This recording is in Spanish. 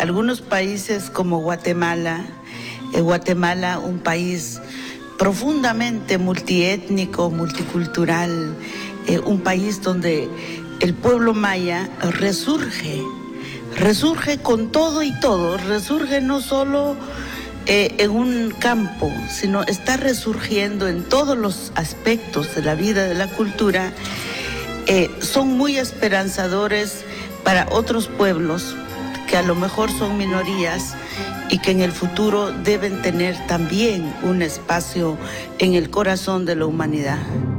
algunos países como Guatemala, un país profundamente multiétnico, multicultural, un país donde el pueblo maya resurge con todo y todo, resurge no solo en un campo, sino está resurgiendo en todos los aspectos de la vida, de la cultura. Son muy esperanzadores para otros pueblos que a lo mejor son minorías y que en el futuro deben tener también un espacio en el corazón de la humanidad.